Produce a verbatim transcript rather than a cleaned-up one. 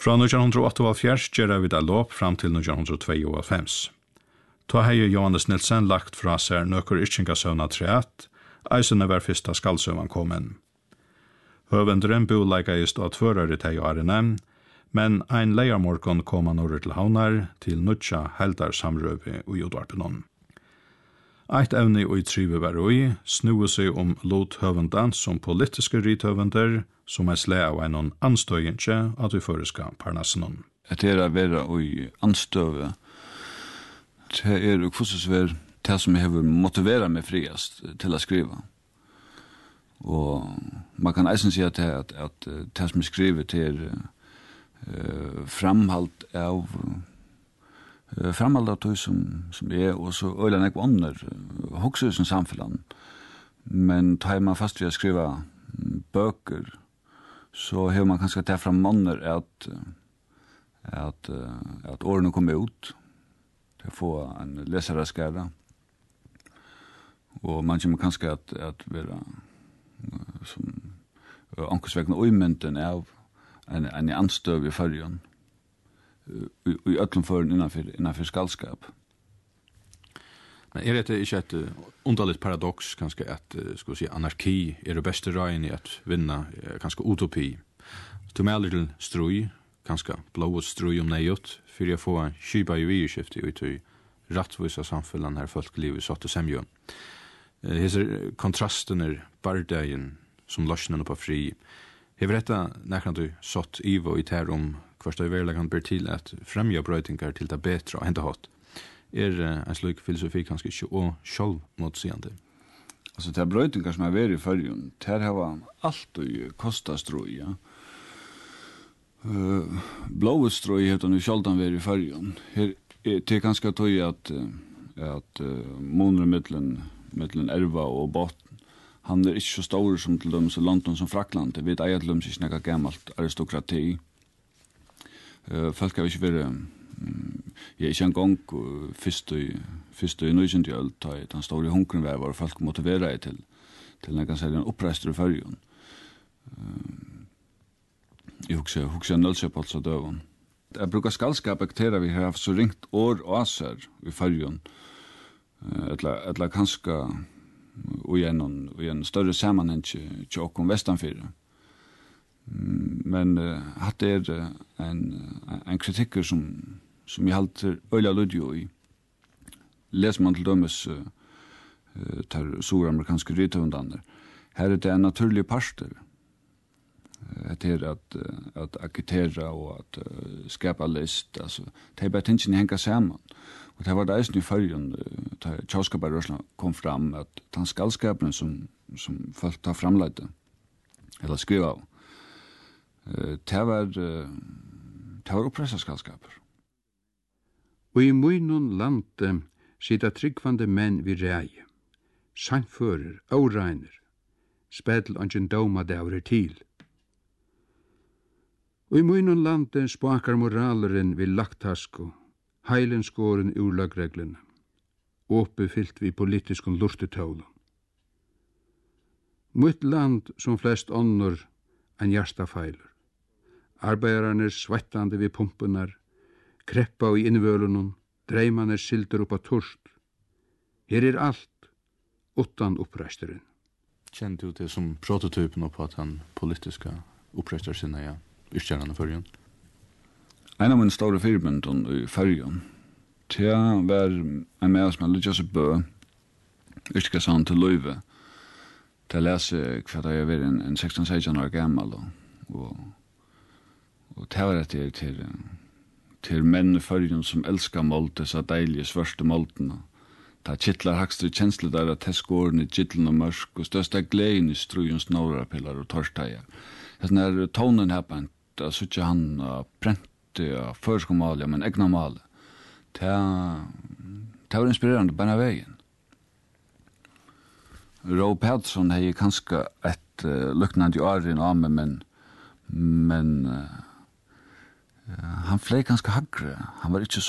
Fra nittonhundraåttaoghálvfjerds gjør vi det lopp fram til nittonhundratvåoghálvfems. Ta har Johannes Nilsen lagt fra seg nøkker yrkingasøvna treat, eisene var fyrsta skaldsøvan kommen. Høvendren boleikast av tvørare teg og arene, men ein leiarmorgon kom han over til Havnar til nutja heldar samrøve og jordvarpenon. Eit evne og trive var ui, snue seg om lot høvendan som politiske rithøvender, som er sle av en anstøyentje at vi føreska parnassenon. Det er å være ui anstøve, det er jo hvordan det som jeg har motiveret meg friast til å skrive. Og man kan eisen si at det, at, at det som er skrivet til uh, framhalt av uh, framhalt av det som, som er, og så øyler jeg ånder uh, hokser som samfunnet. Men tar man fast ved å skrive um, bøker, så har man kanskje det fra måneder at, at, uh, at årene kommer ut til å få en lesere skære. Og man kommer kanskje at, at være som ankersvekna uimenten av en, en anstøv i fyrjon i, i ötlum føren innanfor, innanfor skallskap. Men er det ikke et underligt paradox kanskje at skal si, anarki er det beste røyen i at vinna kanskje utopi? Du melder til strøy, kanskje blått strøy om nejot, for å få en kypa i virskifte ut i rattvisa samfunnet her folkelivet satt til semjøen. Hese kontrasten er bardagen som løsnen på fri. Hever dette nærkant du satt ivo i ter om hva det verleg kan ber til at fremja brøytingar til det betre og hente hatt. Er en slik filosofi kanskje ikke og sjálv motsigende? Altså, det er brøytingar som er vært i fyrjun, det har alltid kostet strøy, ja. Uh, blået strøy heter nu sjaldan vært i fyrjun. Her det er ganske tøy at, at uh, måneder mittlen mittlen erva og botten. Han er ikke så stor som til dem i London som Frakland. Det vet jeg at de ikke er gammelt aristokrati. Uh, folk har ikke vært um, jeg er ikke en gang uh, først i, først i nøysende øl da den store hunkeren var hvor folk motiverer til til en ganske en oppreister i fyrjon. Uh, jeg husker, husker Nølsjøpåls og døven. Jeg bruker skallskap akterer vi har så ringt år og aser i fyrjon. Eller, eller kanskje og gjennom en større sammenheng til åkken vestanfyrir. Men uh, hatt er en, en kritikker som, som jeg halter øyla ludjo i. Leser man til dømes uh, tar suramerikanske rytøvendaner. Her er det en naturlig parster. Det er at, at agitera og at uh, skapa list. Altså, det er bare tingene henga sammen. Og det var det eisen i fyrjon, da tjauskaparrørsla kom fram, at den skallskapen som, som folk tar framleite, eller skriva av, det var, det var oppressa skallskaper. Og i munnen lande sida tryggvande menn vi rei, sannfører, avregner, spedel angin doma davre til. Og i munnen lande spakar moraleren vi laktasko, heilen skåren ur lagreglene, åpe fyllt vi politiskon lurtetålen. Mitt land som flest ånder en hjertafeiler. Arbeidarane svettande vid pumpunar, kreppa i innvølunnen, dreimane silter oppa torst. Her er alt, utan oppreisteren. Kjenner du det som prototypen på at han politiska oppreistar sinna, ja, yrkjærande fyrjon? En av mine store firmynden i fyrjon, det var en med som er Lukas Bø, yrkessan til Løyve, til å lese hva det er vært en, en sexton sexton år gammel, og, og, og det var etter til, til menn i fyrjon som elskar målte, så deilige svørste måltene. Det kittlar hakstre kjensler der at teskårene, kittlen og mørk, og største gleden i strujens norrapillar og torsteier. Den her tonen her på en, da suttje han uh, prent ja, førskomalia, men egna malia. Det var inspirerande på denne veien. Roe Pedersen hei kanskje et uh, luknand i åren av meg, men, men uh, han flei ganske hagre. Han var ikke